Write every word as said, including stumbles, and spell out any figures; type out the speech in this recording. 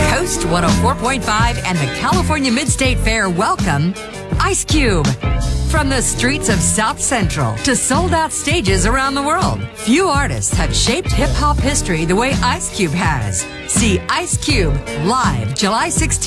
Coast one oh four point five and the California Midstate Fair welcome Ice Cube. From the streets of South Central to sold-out stages around the world, few artists have shaped hip-hop history the way Ice Cube has. See Ice Cube live July sixteenth.